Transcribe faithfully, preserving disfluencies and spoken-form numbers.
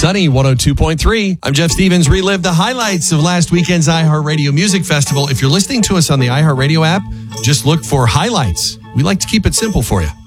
Sunny one oh two point three. I'm Jeff Stevens. Relive the highlights of last weekend's iHeartRadio Music Festival. If you're listening to us on the iHeartRadio app, just look for highlights. We like to keep it simple for you.